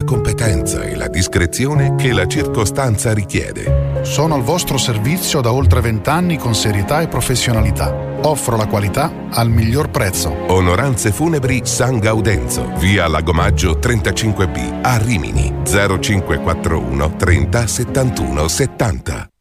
competenza e la discrezione che la circostanza richiede. Sono al vostro servizio da oltre 20 anni con serietà e professionalità. Offro la qualità al miglior prezzo. Onoranze Funebri San Gaudenzo, via Lagomaggio 35B, a Rimini, 0541 30 71 70.